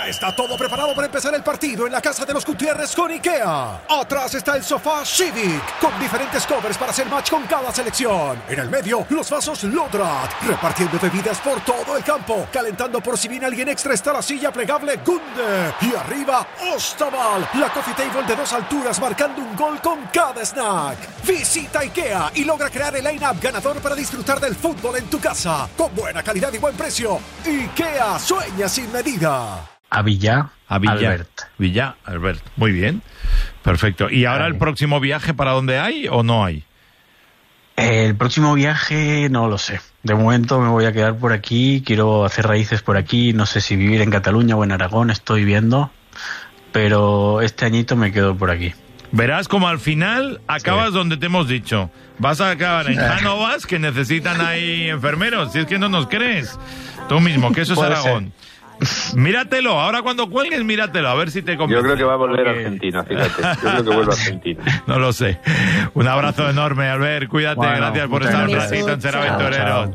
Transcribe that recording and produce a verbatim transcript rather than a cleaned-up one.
Ya está todo preparado para empezar el partido en la casa de los Gutiérrez con IKEA. Atrás está el sofá Civic, con diferentes covers para hacer match con cada selección. En el medio, los vasos Lodrat, repartiendo bebidas por todo el campo. Calentando por si viene alguien extra está la silla plegable Gunde. Y arriba, Ostaval, la coffee table de dos alturas marcando un gol con cada snack. Visita IKEA y logra crear el line-up ganador para disfrutar del fútbol en tu casa. Con buena calidad y buen precio. IKEA, sueña sin medida. A Villa, a Villa Albert. Villa Albert. Muy bien. Perfecto. ¿Y ahora el próximo viaje para dónde hay o no hay? El próximo viaje no lo sé. De momento me voy a quedar por aquí. Quiero hacer raíces por aquí. No sé si vivir en Cataluña o en Aragón. Estoy viendo. Pero este añito me quedo por aquí. Verás como al final acabas sí. donde te hemos dicho. Vas a acabar en Cánovas, que necesitan ahí enfermeros. Si es que no nos crees. Tú mismo, que eso es Aragón. Ser. Míratelo, ahora cuando cuelgues, míratelo, a ver si te convence. Yo creo que va a volver a Argentina, fíjate. Yo creo que vuelve a Argentina. No lo sé. Un abrazo enorme, Albert, cuídate, bueno, gracias por estar un ratito en Ser Aventureros.